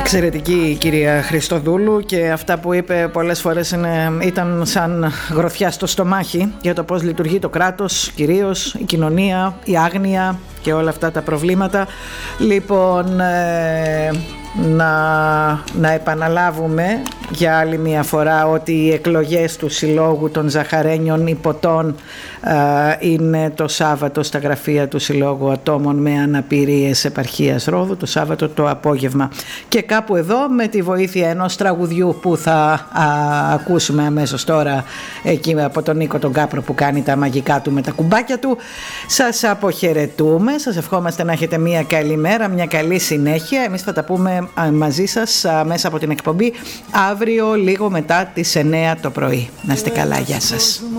Εξαιρετική η κυρία Χριστοδούλου και αυτά που είπε πολλές φορές ήταν σαν γροθιά στο στομάχι για το πώς λειτουργεί το κράτος, κυρίως η κοινωνία, η άγνοια και όλα αυτά τα προβλήματα. Λοιπόν, να επαναλάβουμε για άλλη μια φορά ότι οι εκλογές του Συλλόγου των Ζαχαρένιων Υποτών είναι το Σάββατο στα γραφεία του Συλλόγου Ατόμων με Αναπηρίες Επαρχίας Ρόδου, το Σάββατο το απόγευμα. Και κάπου εδώ, με τη βοήθεια ενός τραγουδιού που θα ακούσουμε αμέσως τώρα εκεί από τον Νίκο τον Κάπρο που κάνει τα μαγικά του με τα κουμπάκια του, σας αποχαιρετούμε, σας ευχόμαστε να έχετε μια καλή μέρα, μια καλή συνέχεια. Εμείς θα τα πούμε μαζί σας μέσα από την εκπομπή αύριο λίγο μετά τις 9 το πρωί. Να είστε καλά, γεια σας.